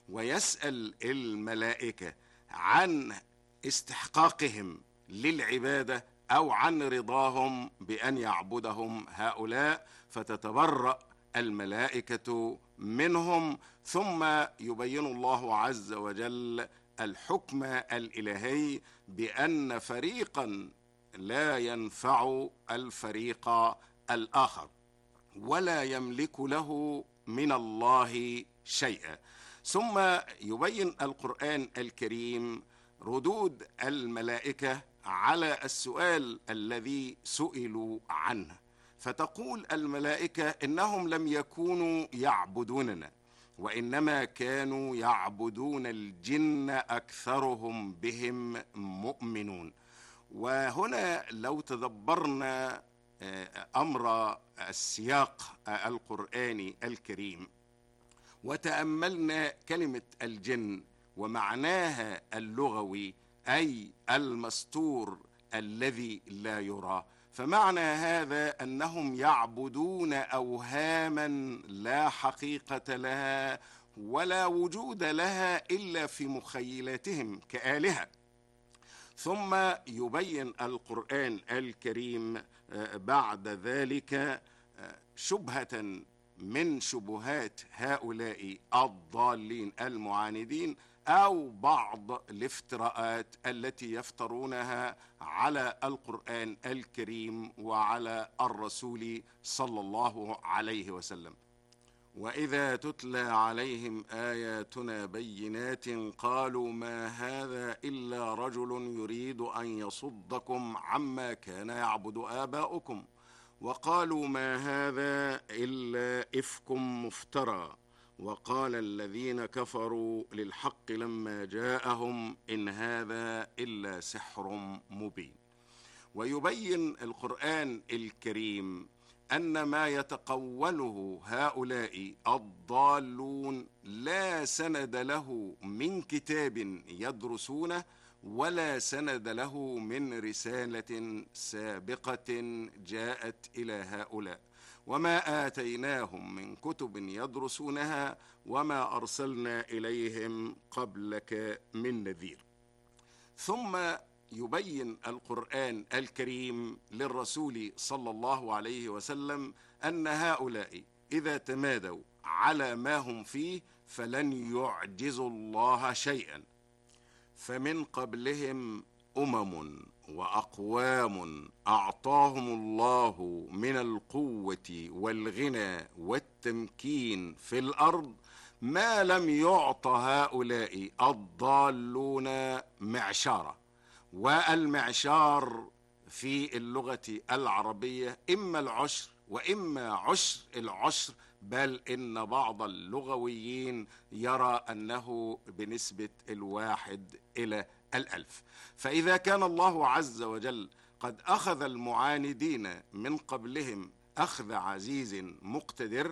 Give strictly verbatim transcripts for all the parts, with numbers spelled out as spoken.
ويسأل الملائكة عن استحقاقهم للعبادة أو عن رضاهم بأن يعبدهم هؤلاء، فتتبرأ الملائكة منهم، ثم يبين الله عز وجل الحكم الإلهي بأن فريقا لا ينفع الفريق الآخر ولا يملك له من الله شيئا. ثم يبين القرآن الكريم ردود الملائكة على السؤال الذي سئلوا عنه، فتقول الملائكة إنهم لم يكونوا يعبدوننا، وإنما كانوا يعبدون الجن أكثرهم بهم مؤمنون. وهنا لو تدبرنا أمر السياق القرآني الكريم وتأملنا كلمة الجن ومعناها اللغوي أي المستور الذي لا يرى، فمعنى هذا أنهم يعبدون أوهاما لا حقيقة لها ولا وجود لها إلا في مخيلاتهم كآلهة. ثم يبين القرآن الكريم بعد ذلك شبهة من شبهات هؤلاء الضالين المعاندين أو بعض الافتراءات التي يفترونها على القرآن الكريم وعلى الرسول صلى الله عليه وسلم. وإذا تتلى عليهم آياتنا بينات قالوا ما هذا إلا رجل يريد أن يصدكم عما كان يعبد آباؤكم وقالوا ما هذا إلا إفك مفترى وقال الذين كفروا للحق لما جاءهم إن هذا إلا سحر مبين. ويبين القرآن الكريم أن ما يتقوله هؤلاء الضالون لا سند له من كتاب يدرسونه ولا سند له من رسالة سابقة جاءت إلى هؤلاء، وما آتيناهم من كتب يدرسونها وما أرسلنا إليهم قبلك من نذير. ثم يبين القرآن الكريم للرسول صلى الله عليه وسلم أن هؤلاء إذا تمادوا على ما هم فيه فلن يعجزوا الله شيئا، فمن قبلهم أمم وأقوام أعطاهم الله من القوة والغنى والتمكين في الأرض ما لم يعط هؤلاء الضالون معشارا. والمعشار في اللغة العربية إما العشر وإما عشر العشر، بل إن بعض اللغويين يرى أنه بنسبة الواحد إلى الألف. فإذا كان الله عز وجل قد أخذ المعاندين من قبلهم أخذ عزيز مقتدر،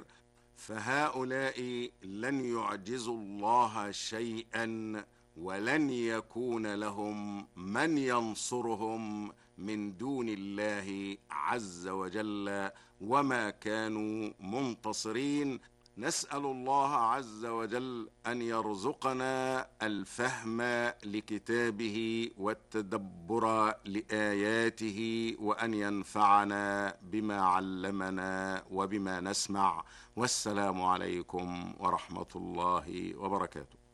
فهؤلاء لن يعجزوا الله شيئا ولن يكون لهم من ينصرهم من دون الله عز وجل وما كانوا منتصرين. نسأل الله عز وجل أن يرزقنا الفهم لكتابه والتدبر لآياته وأن ينفعنا بما علمنا وبما نسمع. والسلام عليكم ورحمة الله وبركاته.